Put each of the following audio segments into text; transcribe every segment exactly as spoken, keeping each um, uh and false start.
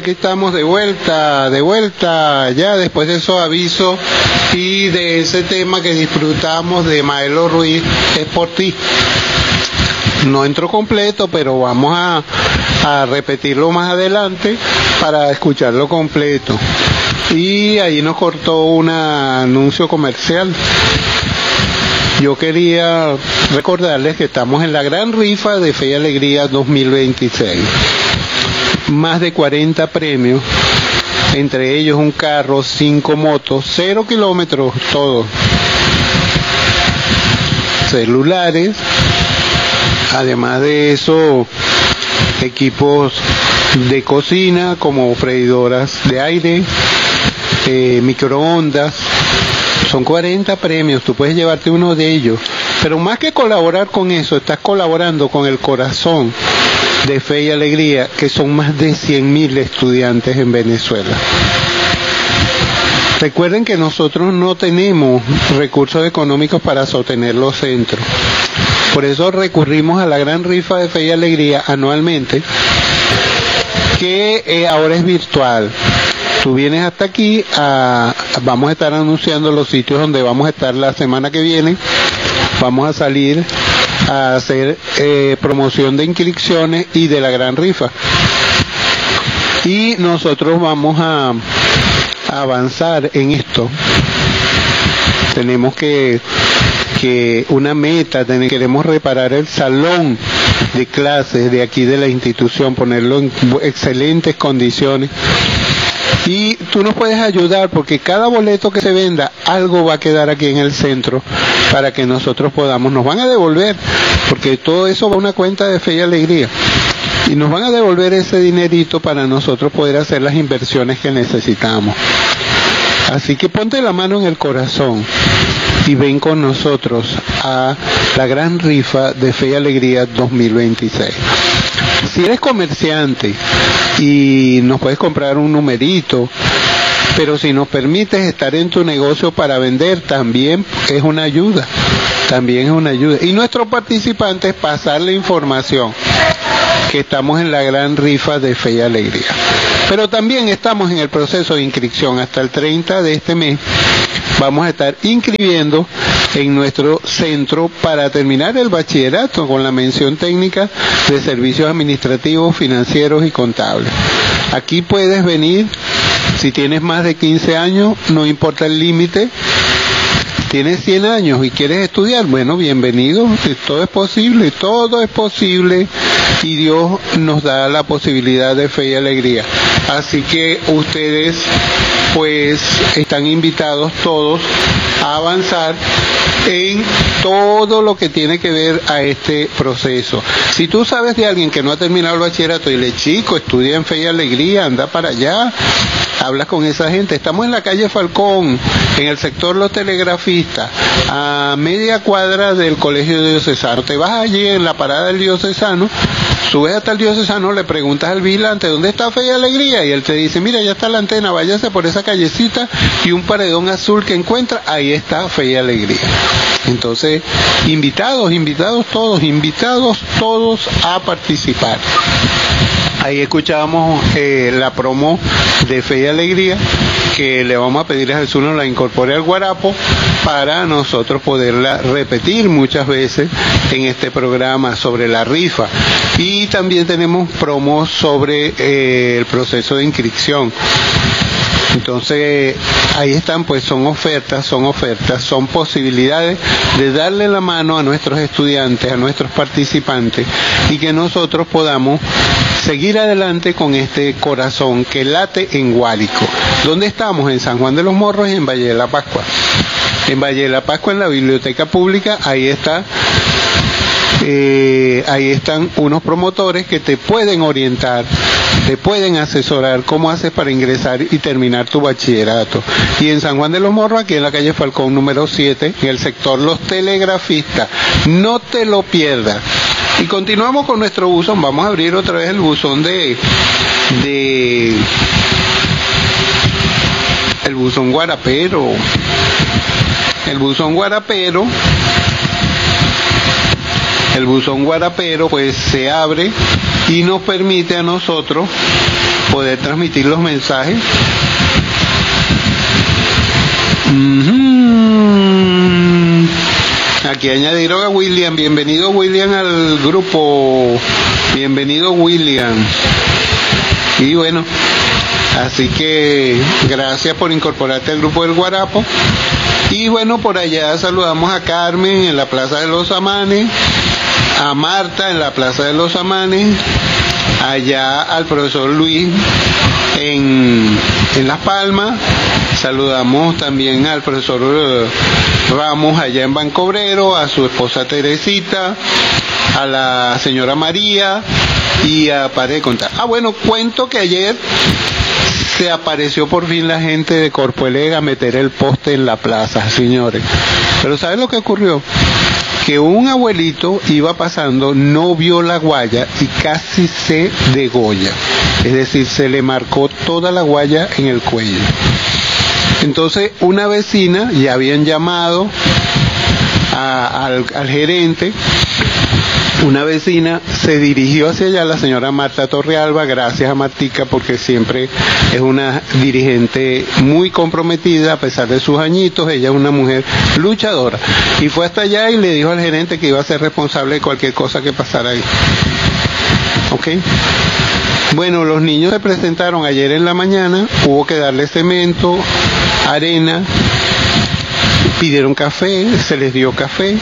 aquí estamos de vuelta, de vuelta, ya después de esos avisos y de ese tema que disfrutamos de Maelo Ruiz, Es por ti. No entró completo, pero vamos a, a repetirlo más adelante para escucharlo completo. Y ahí nos cortó un anuncio comercial. Yo quería recordarles que estamos en la gran rifa de Fe y Alegría dos mil veintiséis. Más de cuarenta premios, entre ellos un carro, cinco motos, cero kilómetros, todo. Celulares, además de eso, equipos de cocina como freidoras de aire, eh, microondas. Son cuarenta premios, tú puedes llevarte uno de ellos. Pero más que colaborar con eso, estás colaborando con el corazón de Fe y Alegría, que son más de cien mil estudiantes en Venezuela. Recuerden que nosotros no tenemos recursos económicos para sostener los centros. Por eso recurrimos a la gran rifa de Fe y Alegría anualmente, que eh, ahora es virtual. Tú vienes hasta aquí, a, vamos a estar anunciando los sitios donde vamos a estar la semana que viene. Vamos a salir a hacer eh, promoción de inscripciones y de la gran rifa. Y nosotros vamos a, a avanzar en esto. Tenemos que, que una meta, ten, queremos reparar el salón de clases de aquí de la institución, ponerlo en excelentes condiciones. Y tú nos puedes ayudar porque cada boleto que se venda, algo va a quedar aquí en el centro para que nosotros podamos, nos van a devolver, porque todo eso va a una cuenta de Fe y Alegría. Y nos van a devolver ese dinerito para nosotros poder hacer las inversiones que necesitamos. Así que ponte la mano en el corazón y ven con nosotros a la gran rifa de Fe y Alegría dos mil veintiséis. Si eres comerciante y nos puedes comprar un numerito, pero si nos permites estar en tu negocio para vender, también es una ayuda, también es una ayuda. Y nuestro participante es pasar la información que estamos en la gran rifa de Fe y Alegría. Pero también estamos en el proceso de inscripción. Hasta el treinta de este mes vamos a estar inscribiendo en nuestro centro para terminar el bachillerato con la mención técnica de servicios administrativos, financieros y contables. Aquí puedes venir, si tienes más de quince años, no importa el límite. ¿Tienes cien años y quieres estudiar? Bueno, bienvenido, todo es posible, todo es posible y Dios nos da la posibilidad de Fe y Alegría. Así que ustedes pues están invitados todos a avanzar en todo lo que tiene que ver a este proceso. Si tú sabes de alguien que no ha terminado el bachillerato y le chico, estudia en Fe y Alegría, anda para allá, hablas con esa gente. Estamos en la calle Falcón, en el sector Los Telegrafistas, a media cuadra del Colegio Diocesano. Te vas allí en la parada del Diocesano, subes hasta el Diocesano, le preguntas al vigilante ¿dónde está Fe y Alegría? Y él te dice, mira, ya está la antena, váyase por esa callecita y un paredón azul que encuentra, ahí está Fe y Alegría. Entonces, invitados, invitados todos, invitados todos a participar. Ahí escuchábamos eh, la promo de Fe y Alegría, que le vamos a pedir a Jesús nos la incorpore al guarapo para nosotros poderla repetir muchas veces en este programa sobre la rifa. Y también tenemos promos sobre eh, el proceso de inscripción. Entonces, ahí están, pues son ofertas, son ofertas, son posibilidades de darle la mano a nuestros estudiantes, a nuestros participantes, y que nosotros podamos seguir adelante con este corazón que late en Guárico. ¿Dónde estamos? En San Juan de los Morros y en Valle de la Pascua. En Valle de la Pascua, en la biblioteca pública, ahí está. Eh, ahí están unos promotores que te pueden orientar, te pueden asesorar cómo haces para ingresar y terminar tu bachillerato. Y en San Juan de los Morros, aquí en la calle Falcón número siete, en el sector Los Telegrafistas. No te lo pierdas. Y continuamos con nuestro buzón. Vamos a abrir otra vez el buzón de... de el buzón guarapero. El buzón guarapero... El buzón guarapero pues se abre y nos permite a nosotros poder transmitir los mensajes. Uh-huh. Aquí añadieron a William. Bienvenido William al grupo. Bienvenido William. Y bueno, así que gracias por incorporarte al grupo del Guarapo. Y bueno, por allá saludamos a Carmen en la Plaza de los Amanes, a Marta en la Plaza de los Amanes, allá al profesor Luis en, en Las Palmas. Saludamos también al profesor Ramos allá en Bancobrero, a su esposa Teresita, a la señora María y a Pare de Contar. Ah, bueno, cuento que ayer se apareció por fin la gente de Corpo Elega a meter el poste en la plaza, señores. Pero ¿saben lo que ocurrió? Que un abuelito iba pasando, no vio la guaya y casi se degolla. Es decir, se le marcó toda la guaya en el cuello. Entonces una vecina, ya habían llamado a, al, al gerente, una vecina se dirigió hacia allá, la señora Marta Torrealba, gracias a Martica porque siempre es una dirigente muy comprometida a pesar de sus añitos, ella es una mujer luchadora, y fue hasta allá y le dijo al gerente que iba a ser responsable de cualquier cosa que pasara ahí. ¿Ok? Bueno, los niños se presentaron ayer en la mañana, hubo que darle cemento, arena, pidieron café, se les dio café,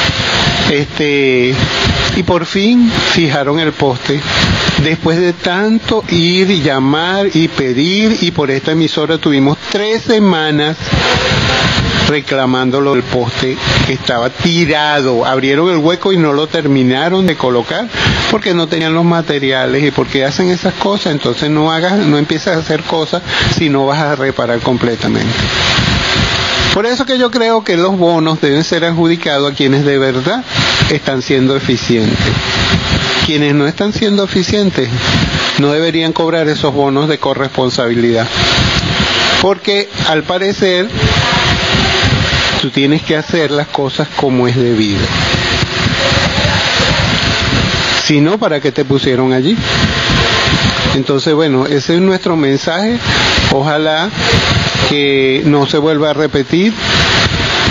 este, y por fin fijaron el poste. Después de tanto ir y llamar y pedir, y por esta emisora tuvimos tres semanas reclamándolo del poste que estaba tirado. Abrieron el hueco y no lo terminaron de colocar porque no tenían los materiales. ¿Y porque hacen esas cosas? Entonces no hagas, no empieces a hacer cosas si no vas a reparar completamente. Por eso que yo creo que los bonos deben ser adjudicados a quienes de verdad están siendo eficientes. Quienes no están siendo eficientes no deberían cobrar esos bonos de corresponsabilidad. Porque al parecer tú tienes que hacer las cosas como es debido. Si no, ¿para qué te pusieron allí? Entonces, bueno, ese es nuestro mensaje. Ojalá que no se vuelva a repetir